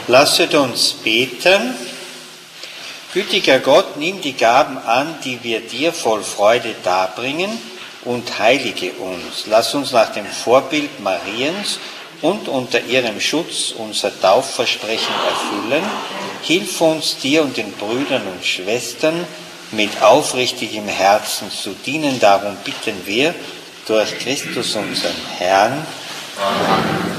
Lasset uns beten. Gütiger Gott, nimm die Gaben an, die wir dir voll Freude darbringen, und heilige uns. Lass uns nach dem Vorbild Mariens und unter ihrem Schutz unser Taufversprechen erfüllen. Hilf uns, dir und den Brüdern und Schwestern mit aufrichtigem Herzen zu dienen. Darum bitten wir durch Christus unseren Herrn. Amen.